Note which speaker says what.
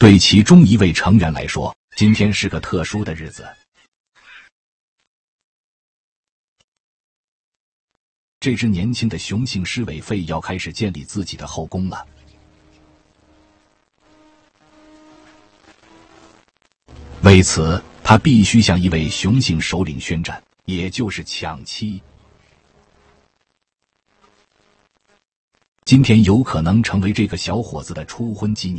Speaker 1: 对其中一位成员来说，今天是个特殊的日子。这只年轻的雄性狮尾狒要开始建立自己的后宫了。为此，他必须向一位雄性首领宣战，也就是抢妻。今天有可能成为这个小伙子的初婚纪念。